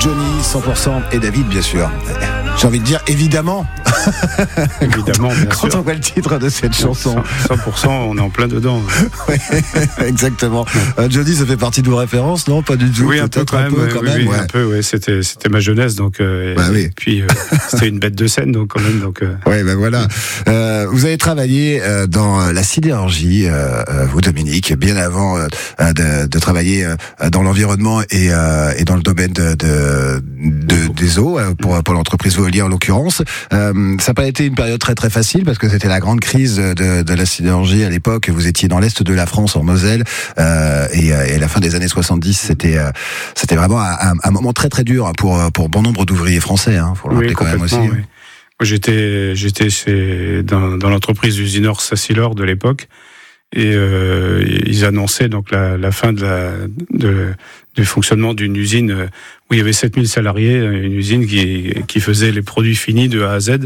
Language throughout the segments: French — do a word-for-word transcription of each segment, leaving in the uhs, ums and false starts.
Johnny, cent pour cent, et David, bien sûr. J'ai envie de dire, évidemment. Évidemment, bien Quand sûr. on voit le titre de cette chanson. cent pour cent, on est en plein dedans. Ouais, exactement. Euh, Johnny, ça fait partie de vos références, non? Pas du tout. Oui, un peu Peut-être quand même. un peu, ouais, quand oui, même. oui, Ouais. un peu, ouais. C'était, c'était ma jeunesse, donc. Euh, Bah et, oui. et puis, euh, c'était une bête de scène, donc quand même. Donc. Euh, Ouais, ben voilà. Euh, vous avez travaillé euh, dans la sidérurgie, euh, euh, vous, Dominique, bien avant euh, de, de travailler euh, dans l'environnement et, euh, et dans le domaine de, de, de des eaux euh, pour, pour l'entreprise Veolia en l'occurrence. Euh, ça n'a pas été une période très très facile parce que c'était la grande crise de, de la sidérurgie à l'époque. Vous étiez dans l'est de la France, en Moselle, euh, et, et à la fin des années soixante-dix, c'était euh, c'était vraiment un, un moment très très dur pour pour bon nombre d'ouvriers français. Hein, faut le rappeler oui, quand même aussi. complètement, oui. Moi, j'étais, j'étais chez, dans, dans l'entreprise Usinor Sassilor de l'époque, et euh, ils annonçaient donc la, la fin de la, de, du fonctionnement d'une usine où il y avait sept mille salariés, une usine qui, qui faisait les produits finis de A à Z.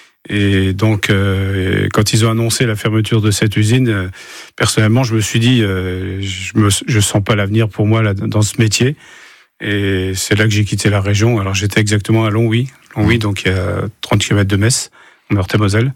Et donc, euh, quand ils ont annoncé la fermeture de cette usine, euh, personnellement, je me suis dit, euh, je me, je sens pas l'avenir pour moi là, dans ce métier. Et c'est là que j'ai quitté la région. Alors, j'étais exactement à Longwy, Longwy, donc il y a trente kilomètres de Metz, en Meurthe-et-Moselle.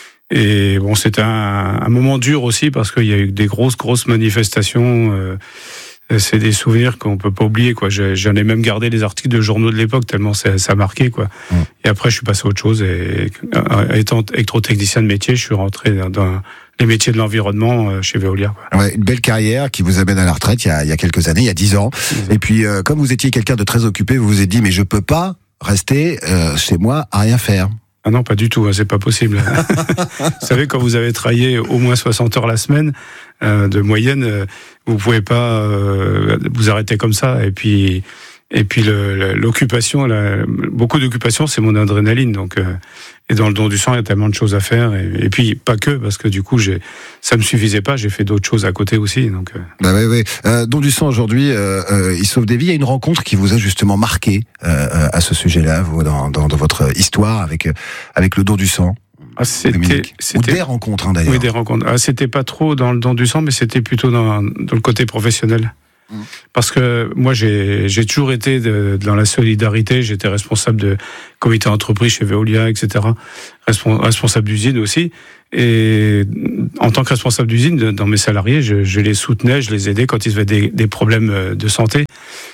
Et bon, c'était un, un moment dur aussi parce qu'il y a eu des grosses, grosses manifestations. Euh, c'est des souvenirs qu'on peut pas oublier, quoi. J'en ai même gardé les articles de journaux de l'époque tellement ça, ça a marqué, quoi. Mmh. Et après, je suis passé à autre chose et étant électrotechnicien de métier, je suis rentré dans, dans les métiers de l'environnement chez Veolia, quoi. Ouais, une belle carrière qui vous amène à la retraite il y a, il y a quelques années, il y a dix ans. Mmh. Et puis, euh, comme vous étiez quelqu'un de très occupé, vous vous êtes dit, mais je peux pas rester euh, chez moi à rien faire. Ah non, pas du tout, c'est pas possible. Vous savez, quand vous avez travaillé au moins soixante heures la semaine, euh, de moyenne, euh, vous pouvez pas euh, vous arrêter comme ça. Et puis, et puis le, l'occupation, la, beaucoup d'occupation, c'est mon adrénaline. Donc, euh, et dans le don du sang, il y a tellement de choses à faire. Et, et puis, pas que, parce que du coup, j'ai, ça me suffisait pas, j'ai fait d'autres choses à côté aussi. Donc, euh. Bah oui, oui. Euh, don du sang aujourd'hui, euh, euh, il sauve des vies. Il y a une rencontre qui vous a justement marqué euh, à ce sujet-là, vous, dans, dans, dans votre histoire avec avec le don du sang. Ah, c'était, c'était ou des rencontres, hein, d'ailleurs. Oui, des rencontres. Ah, c'était pas trop dans le don du sang, mais c'était plutôt dans, dans le côté professionnel. Mmh. Parce que moi, j'ai, j'ai toujours été de, dans la solidarité. J'étais responsable de comité d'entreprise chez Veolia, et cetera. Respons, responsable d'usine aussi. Et en tant que responsable d'usine, dans mes salariés, je, je les soutenais, je les aidais quand ils avaient des, des problèmes de santé.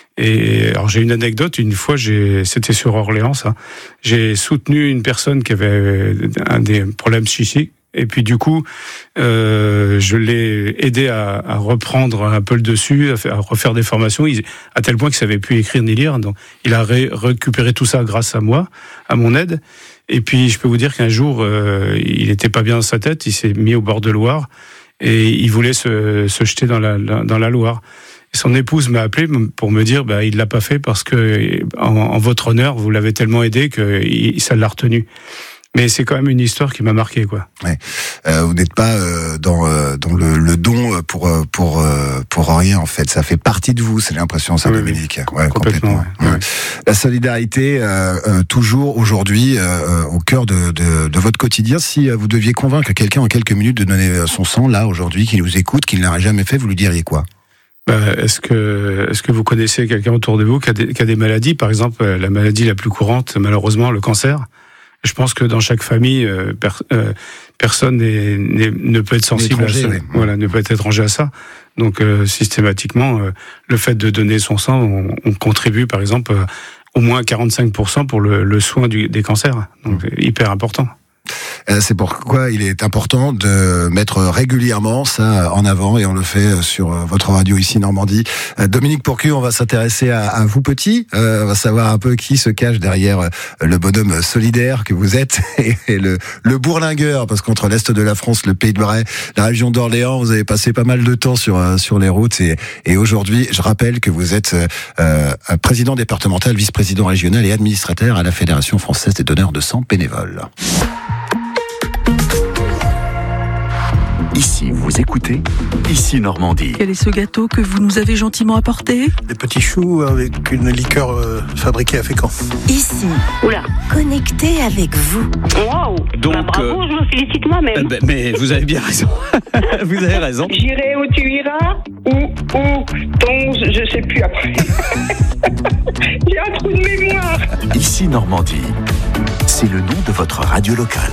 Et alors j'ai une anecdote, une fois, j'ai, c'était sur Orléans, ça. J'ai soutenu une personne qui avait un des problèmes psychiques. Et puis du coup, euh, je l'ai aidé à, à reprendre un peu le dessus, à, faire, à refaire des formations, il, à tel point qu'il savait plus écrire ni lire. Donc, il a ré, récupéré tout ça grâce à moi, à mon aide. Et puis, je peux vous dire qu'un jour, euh, il était pas bien dans sa tête. Il s'est mis au bord de Loire et il voulait se, se jeter dans la, dans la Loire. Et son épouse m'a appelé pour me dire, bah, il l'a pas fait parce que, en, en votre honneur, vous l'avez tellement aidé que il, ça l'a retenu. Mais c'est quand même une histoire qui m'a marqué, quoi. Ouais. Euh, vous n'êtes pas euh, dans euh, dans le, le don pour pour euh, pour rien, en fait. Ça fait partie de vous. C'est l'impression, ça, oui, Dominique. Oui. Ouais, complètement. complètement. Ouais. Ouais. La solidarité, euh, euh, toujours aujourd'hui euh, au cœur de, de de votre quotidien. Si vous deviez convaincre quelqu'un en quelques minutes de donner son sang, là aujourd'hui, qui nous écoute, qui ne l'aurait jamais fait, vous lui diriez quoi? Bah, est-ce que est-ce que vous connaissez quelqu'un autour de vous qui a des, qui a des maladies, par exemple la maladie la plus courante, malheureusement, le cancer? Je pense que dans chaque famille, euh, per, euh, personne n'est, n'est, ne peut être sensible à ça. Oui. Voilà, ne peut être étranger à ça. Donc euh, systématiquement, euh, le fait de donner son sang, on, on contribue, par exemple, euh, au moins quarante-cinq pour cent pour le, le soin du, des cancers. Donc mmh. hyper important. C'est pourquoi il est important de mettre régulièrement ça en avant, et on le fait sur votre radio ici Normandie. Dominique Pourcu, on va s'intéresser à, à vous petits, euh, on va savoir un peu qui se cache derrière le bonhomme solidaire que vous êtes et le, le bourlingueur, parce qu'entre l'Est de la France, le Pays de Bray, la région d'Orléans, vous avez passé pas mal de temps sur, sur les routes, et, et aujourd'hui, je rappelle que vous êtes euh, président départemental, vice-président régional et administrateur à la Fédération française des donneurs de sang bénévoles. Ici, vous écoutez, ici Normandie. Quel est ce gâteau que vous nous avez gentiment apporté? Des petits choux avec une liqueur euh, fabriquée à Fécamp. Ici, Oula. connecté avec vous. Waouh. Donc, bah, bravo, euh, je me félicite moi-même. Euh, bah, mais vous avez bien raison. Vous avez raison. J'irai où tu iras, ou, ou, ton, je sais plus après. Je j'ai un trou de mémoire. Ici Normandie, c'est le nom de votre radio locale.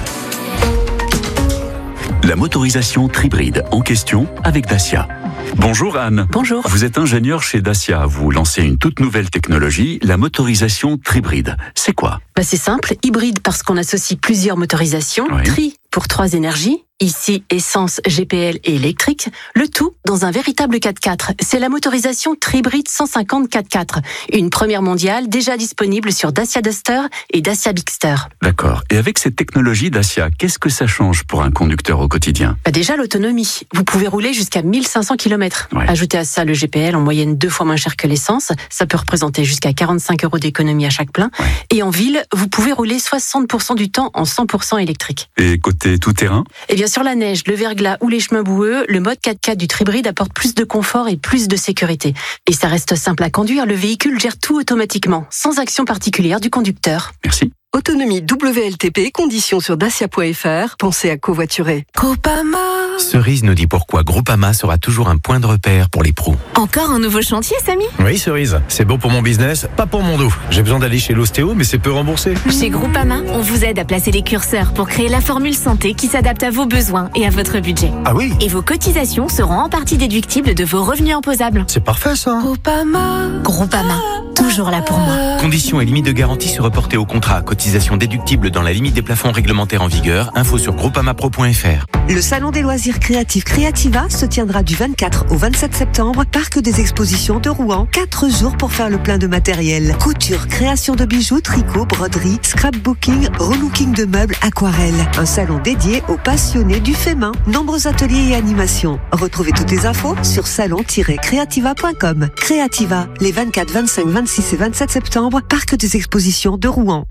La motorisation Tribride en question avec Dacia. Bonjour Anne. Bonjour. Vous êtes ingénieur chez Dacia. Vous lancez une toute nouvelle technologie, la motorisation Tribride. C'est quoi ? Bah c'est simple, hybride parce qu'on associe plusieurs motorisations, Oui. tri pour trois énergies, ici essence, G P L et électrique, le tout dans un véritable quatre-quatre. C'est la motorisation Tribride cent cinquante quatre-quatre, une première mondiale déjà disponible sur Dacia Duster et Dacia Bigster. D'accord. Et avec cette technologie Dacia, qu'est-ce que ça change pour un conducteur au quotidien ? Bah déjà l'autonomie, vous pouvez rouler jusqu'à mille cinq cents kilomètres. Ouais. Ajoutez à ça le G P L en moyenne deux fois moins cher que l'essence, ça peut représenter jusqu'à quarante-cinq euros d'économie à chaque plein. Ouais. Et en ville, vous pouvez rouler soixante pour cent du temps en cent pour cent électrique. Et côté tout-terrain ? Et bien sur la neige, le verglas ou les chemins boueux, le mode quatre-quatre du Tribride apporte plus de confort et plus de sécurité. Et ça reste simple à conduire, le véhicule gère tout automatiquement, sans action particulière du conducteur. Merci. Autonomie W L T P, conditions sur dacia point f r. Pensez à covoiturer. Groupama. Cerise nous dit pourquoi Groupama sera toujours un point de repère pour les pros. Encore un nouveau chantier, Samy ? Oui, Cerise, c'est bon pour mon business, pas pour mon dos. J'ai besoin d'aller chez l'ostéo, mais c'est peu remboursé. Chez Groupama, on vous aide à placer les curseurs pour créer la formule santé qui s'adapte à vos besoins et à votre budget. Ah oui ? Et vos cotisations seront en partie déductibles de vos revenus imposables. C'est parfait ça. Groupama. Groupama, toujours là pour moi. Conditions et limites de garantie se reporter au contrat. Cotisation déductible dans la limite des plafonds réglementaires en vigueur. Info sur groupamapro point f r. Le salon des loisirs créatifs Creativa se tiendra du vingt-quatre au vingt-sept septembre, parc des expositions de Rouen. Quatre jours pour faire le plein de matériel. Couture, création de bijoux, tricot, broderie, scrapbooking, relooking de meubles, aquarelle. Un salon dédié aux passionnés du fait main. Nombreux ateliers et animations. Retrouvez toutes les infos sur salon tiret creativa point com. Creativa, les vingt-quatre, vingt-cinq, vingt-six et vingt-sept septembre, parc des expositions de Rouen.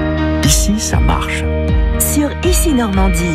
Ici, ça marche. Sur Ici Normandie.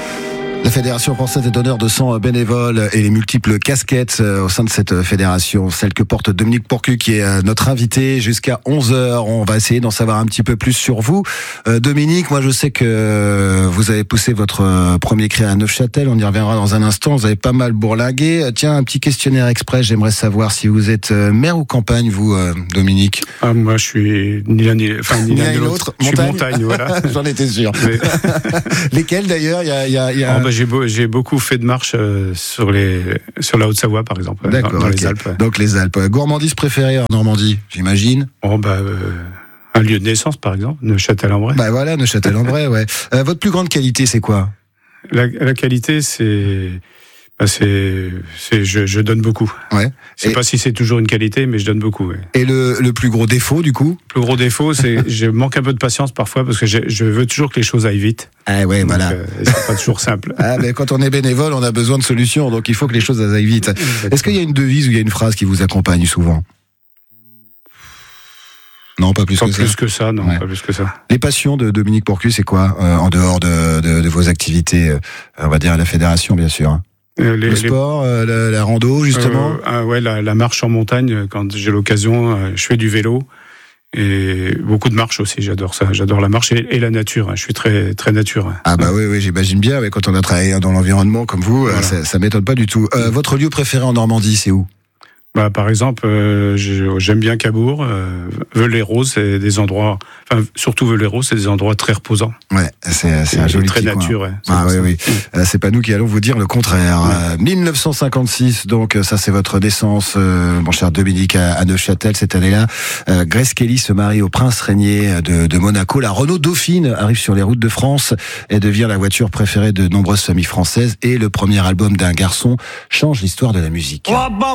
La Fédération française est donneur de sang bénévole et les multiples casquettes au sein de cette fédération, celle que porte Dominique Pourcu qui est notre invité jusqu'à onze heures. On va essayer d'en savoir un petit peu plus sur vous. Euh, Dominique, moi je sais que vous avez poussé votre premier cri à Neufchâtel, on y reviendra dans un instant, vous avez pas mal bourlingué. Tiens, un petit questionnaire express, j'aimerais savoir si vous êtes maire ou campagne, vous, Dominique ? Ah, moi je suis ni l'un ni, enfin, ni, ni l'un ni ni l'autre. l'autre. Je suis Montagne, montagne, voilà. J'en étais sûr. Mais... Lesquels d'ailleurs ? Il y a, il y a, il y a... Oh, bah, j'ai, beau, j'ai beaucoup fait de marches euh, sur, les, sur la Haute-Savoie, par exemple, D'accord, dans, dans okay. les Alpes. Ouais. Donc les Alpes. Gourmandise préférée en Normandie, j'imagine ? Oh, bah, euh, un lieu de naissance, par exemple, Neufchâtel-en-Bray. Bah voilà, Neufchâtel-en-Bray, ouais. Euh, votre plus grande qualité, c'est quoi ? La, la qualité, c'est... Bah c'est, c'est, je, je donne beaucoup. Ouais. Je sais et, pas si c'est toujours une qualité, mais je donne beaucoup. Ouais. Et le, le plus gros défaut, du coup ? Le plus gros défaut, c'est je manque un peu de patience parfois parce que je, je veux toujours que les choses aillent vite. Ah ouais, donc, voilà. Euh, c'est pas toujours simple. Ah mais quand on est bénévole, on a besoin de solutions, donc il faut que les choses aillent vite. Exactement. Est-ce qu'il y a une devise ou il y a une phrase qui vous accompagne souvent ? Non, pas plus pas que plus ça. que ça, non, ouais. pas plus que ça. Les passions de Dominique Pourcu, c'est quoi euh, en dehors de, de, de vos activités, euh, on va dire à la fédération, bien sûr. Hein. Euh, les, le sport, les... euh, la, la rando, justement. Euh, ah ouais, la, la marche en montagne, quand j'ai l'occasion, euh, je fais du vélo et beaucoup de marche aussi. J'adore ça. J'adore la marche et, et la nature. Hein. Je suis très très nature. Hein. Ah bah oui, oui, j'imagine bien. Mais quand on a travaillé dans l'environnement comme vous, voilà. ça, ça m'étonne pas du tout. Euh, votre lieu préféré en Normandie, c'est où ? Bah, par exemple, euh, j'aime bien Cabourg, euh, Veules-les-Roses, c'est des endroits, enfin surtout Veules-les-Roses, c'est des endroits très reposants. Ouais, c'est c'est un joli très petit nature. coin. Ouais, ah oui, oui. Euh, c'est pas nous qui allons vous dire le contraire. Ouais. Euh, mille neuf cent cinquante-six, donc ça c'est votre naissance, euh, mon cher Dominique, à, à Neufchâtel cette année-là. Euh, Grace Kelly se marie au prince régnier de, de Monaco. La Renault Dauphine arrive sur les routes de France et devient la voiture préférée de nombreuses familles françaises. Et le premier album d'un garçon change l'histoire de la musique.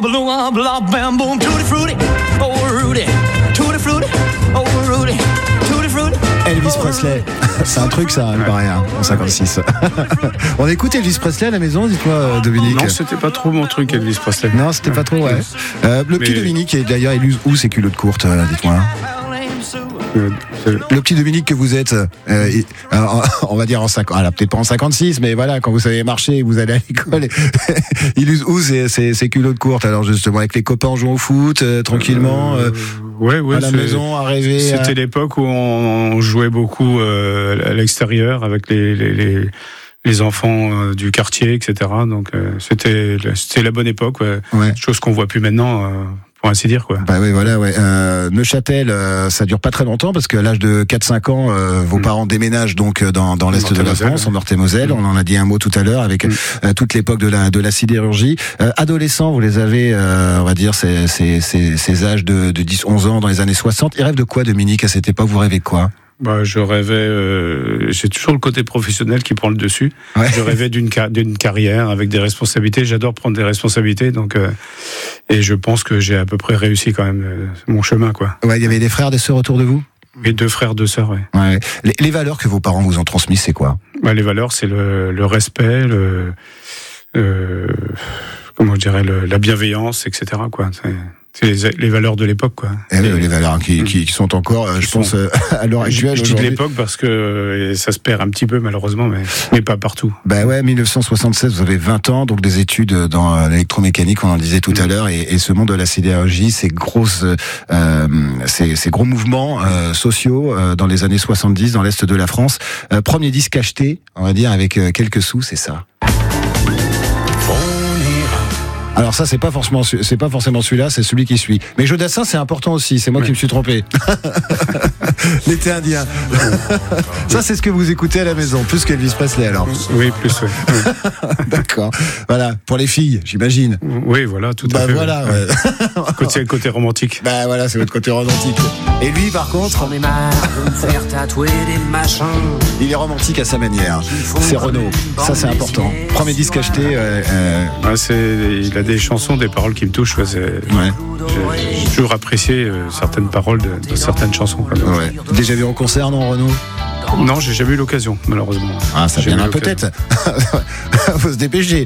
Elvis Presley, c'est un truc ça, il paraît, hein, en cinquante-six. On écoute Elvis Presley à la maison, dites-moi Dominique. Non, c'était pas trop mon truc Elvis Presley. Non, c'était pas trop, ouais. Euh, le petit Mais... Dominique, et d'ailleurs, il use où ses culottes courtes, euh, dites-moi. Euh, le petit Dominique que vous êtes, euh, on va dire en cinquante, alors peut-être pas en cinquante-six, mais voilà, quand vous savez marcher, vous allez à l'école, il use où ses, ses, ses culottes courtes, alors justement avec les copains en jouant au foot, euh, tranquillement, euh, ouais, ouais, à la maison, à rêver. C'était à... l'époque où on jouait beaucoup euh, à l'extérieur avec les, les, les, les enfants euh, du quartier, et cetera. Donc euh, c'était, c'était la bonne époque, ouais. Ouais. Chose qu'on voit plus maintenant. Euh, pour ainsi dire, quoi. Bah oui, voilà, ouais. Euh, Neuchâtel, euh, ça dure pas très longtemps parce qu'à l'âge de quatre cinq ans, euh, vos mmh. parents déménagent donc dans, dans l'est de la France, en Meurthe-et-Moselle. Mmh. On en a dit un mot tout à l'heure avec mmh. euh, toute l'époque de la de la sidérurgie. Euh, adolescents, vous les avez, euh, on va dire, ces, ces, ces, ces âges de, de dix onze ans dans les années soixante. Ils rêvent de quoi, Dominique, à cette époque? Vous rêvez de quoi? Bah, je rêvais, euh, j'ai toujours le côté professionnel qui prend le dessus. Ouais. Je rêvais d'une, d'une carrière avec des responsabilités. J'adore prendre des responsabilités, donc euh, et je pense que j'ai à peu près réussi quand même euh, mon chemin, quoi. Ouais, il y avait des frères, des sœurs autour de vous? Oui, deux frères, deux sœurs, ouais. Ouais. Les, les valeurs que vos parents vous ont transmises, c'est quoi? Bah, les valeurs, c'est le, le respect, le, euh, comment je dirais, le, la bienveillance, et cetera, quoi. C'est... C'est les, les valeurs de l'époque, quoi. Et les, les valeurs qui, qui, qui sont encore, euh, je pense, euh, à l'heure actuelle. Je dis de l'époque parce que euh, ça se perd un petit peu, malheureusement, mais, mais pas partout. Bah ouais, dix-neuf cent soixante-seize, vous avez vingt ans, donc des études dans l'électromécanique, on en disait tout mmh. à l'heure, et, et ce monde de la sidérurgie, ces grosses, euh, ces, ces gros mouvements euh, sociaux euh, dans les années soixante-dix, dans l'est de la France. Euh, premier disque acheté, on va dire, avec euh, quelques sous, c'est ça. Alors ça, c'est pas forcément, c'est pas forcément celui-là, c'est celui qui suit. Mais Jodassin, c'est important aussi. C'est moi oui. qui me suis trompé. L'été indien. Ça, c'est ce que vous écoutez à la maison, plus qu'Elvis Presley, alors. Oui, plus. Oui. oui. D'accord. Voilà, pour les filles, j'imagine. Oui, voilà, tout à bah fait. Voilà. Ouais. Ouais. C'est le côté romantique. Bah voilà, c'est votre côté romantique. Et lui, par contre, j'en ai marre de me faire tatouer des machins. Il est romantique à sa manière. C'est Renaud. Ça, c'est important. Premier disque acheté. Euh, euh... Ah, c'est, il a des chansons, des paroles qui me touchent. Ouais, c'est... Ouais. J'ai, j'ai toujours apprécié euh, certaines paroles de, de certaines chansons. Ouais. Déjà vu en concert, non, Renaud? Non, j'ai jamais eu l'occasion, malheureusement. Ah, ça viendra peut-être. Faut se dépêcher.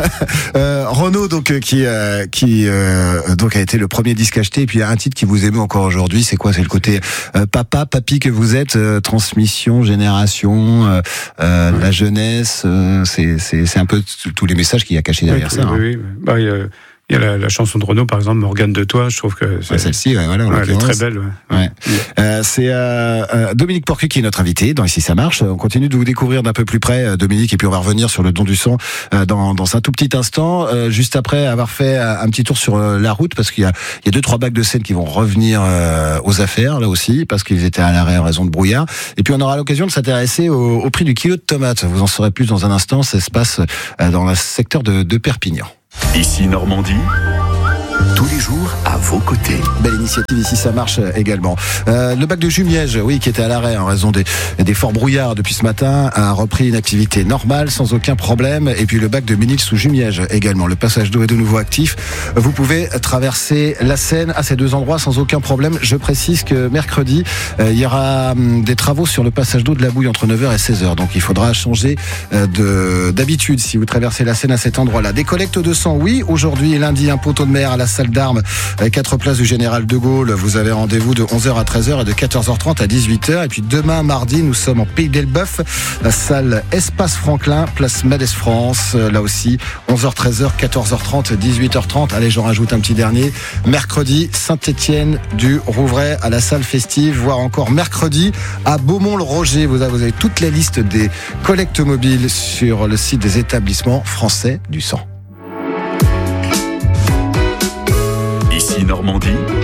euh, Renaud, donc euh, qui euh, qui euh, donc a été le premier disque acheté, et puis il y a un titre qui vous émeut encore aujourd'hui. C'est quoi? C'est le côté euh, papa, papy que vous êtes, euh, transmission, génération, euh, euh, ouais. la jeunesse. Euh, c'est c'est c'est un peu tous les messages qu'il y a cachés derrière oui, ça. Oui, hein. oui. Bah, il y a... Il y a la, la chanson de Renaud, par exemple, Morgane de Toi, je trouve que c'est... Ouais, celle-ci, ouais, voilà, ouais, elle est très belle. Ouais. Ouais. Mmh. Euh, c'est euh, euh, Dominique Porcu qui est notre invité dans Ici ça marche. On continue de vous découvrir d'un peu plus près, euh, Dominique, et puis on va revenir sur le don du sang euh, dans, dans un tout petit instant, euh, juste après avoir fait un petit tour sur euh, la route, parce qu'il y a, il y a deux, trois bacs de scène qui vont revenir euh, aux affaires, là aussi, parce qu'ils étaient à l'arrêt en raison de brouillard. Et puis on aura l'occasion de s'intéresser au, au prix du kilo de tomates. Vous en saurez plus dans un instant, ça se passe euh, dans le secteur de, de Perpignan. Ici Normandie, tous les jours à vos côtés. Belle initiative, Ici ça marche également. Euh, le bac de Jumièges, oui, qui était à l'arrêt en raison des, des forts brouillards depuis ce matin, a repris une activité normale sans aucun problème. Et puis le bac de Ménil sous Jumièges également. Le passage d'eau est de nouveau actif. Vous pouvez traverser la Seine à ces deux endroits sans aucun problème. Je précise que mercredi, euh, il y aura hum, des travaux sur le passage d'eau de la Bouille entre neuf heures et seize heures. Donc il faudra changer euh, de, d'habitude si vous traversez la Seine à cet endroit-là. Des collectes de sang, oui. Aujourd'hui, lundi, un poteau de mer à la salle d'armes, quatre places du Général de Gaulle. Vous avez rendez-vous de onze heures à treize heures et de quatorze heures trente à dix-huit heures. Et puis demain, mardi, nous sommes en Pays d'Elbeuf, la salle Espace Franklin, place Mades France. Là aussi, onze heures, treize heures, quatorze heures trente, dix-huit heures trente. Allez, j'en rajoute un petit dernier. Mercredi, Saint-Étienne du Rouvray à la salle festive, voire encore mercredi à Beaumont-le-Roger. Vous avez, vous avez toute la liste des collectes mobiles sur le site des établissements français du sang. Ici Normandie,